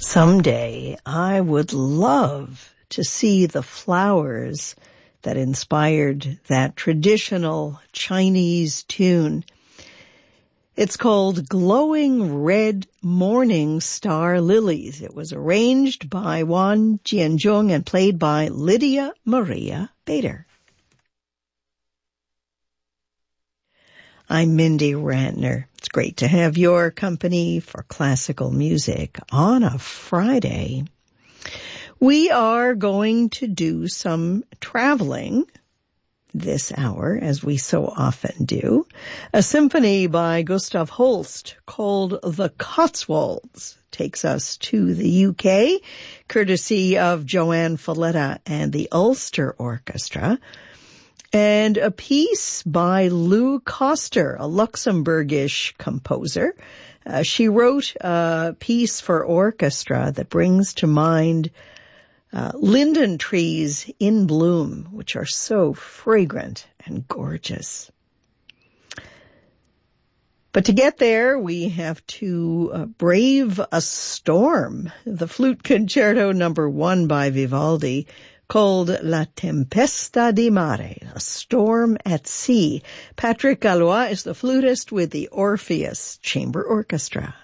Someday I would love to see the flowers that inspired that traditional Chinese tune. It's called Glowing Red Morning Star Lilies. It was arranged by Wan Jianzhong and played by Lydia Maria Bader. I'm Mindy Rantner. It's great to have your company for classical music on a Friday. We are going to do some traveling this hour, as we so often do. A symphony by Gustav Holst called The Cotswolds takes us to the UK, courtesy of Joanne Falletta and the Ulster Orchestra. And a piece by Lou Koster, a Luxembourgish composer. She wrote a piece for orchestra that brings to mind linden trees in bloom, which are so fragrant and gorgeous. But to get there, we have to brave a storm. The Flute Concerto No. 1 by Vivaldi, called La Tempesta di Mare, a storm at sea. Patrick Gallois is the flutist with the Orpheus Chamber Orchestra.